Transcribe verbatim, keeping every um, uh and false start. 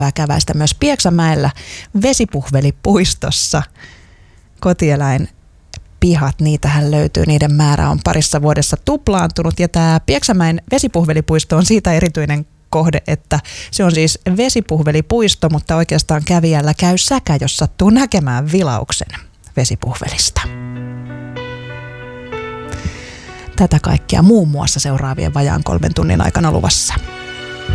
käväistä myös Pieksämäellä Vesipuhvelipuistossa. Kotieläin pihat, niitähän löytyy, niiden määrä on parissa vuodessa tuplaantunut ja tämä Pieksämäen Vesipuhvelipuisto on siitä erityinen kohde, että se on siis vesipuhvelipuisto, mutta oikeastaan kävijällä käy säkä, jos sattuu näkemään vilauksen vesipuhvelista. Tätä kaikkea muun muassa seuraavien vajaan kolmen tunnin aikana luvassa.